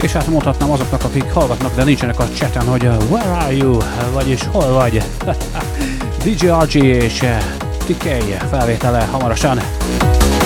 És hát mondhatnám azoknak, akik hallgatnak, de nincsenek a chaten, hogy where are you, vagyis hol vagy. DJ RG és TK felvétele hamarosan.